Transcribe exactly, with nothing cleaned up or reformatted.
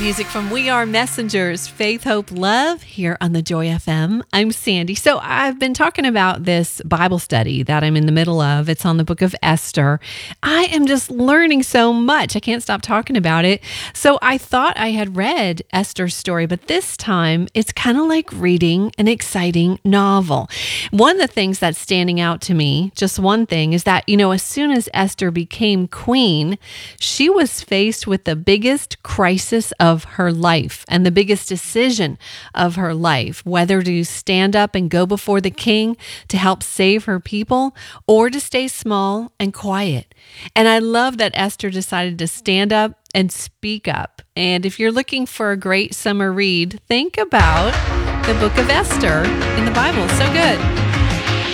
Music from We Are Messengers, Faith, Hope, Love here on the Joy F M. I'm Sandy. So I've been talking about this Bible study that I'm in the middle of. It's on the book of Esther. I am just learning so much. I can't stop talking about it. So I thought I had read Esther's story, but this time it's kind of like reading an exciting novel. One of the things that's standing out to me, just one thing, is that, you know, as soon as Esther became queen, she was faced with the biggest crisis of her life and the biggest decision of her life, whether to stand up and go before the king to help save her people or to stay small and quiet. And I love that Esther decided to stand up and speak up. And if you're looking for a great summer read, think about the book of Esther in the Bible. So good.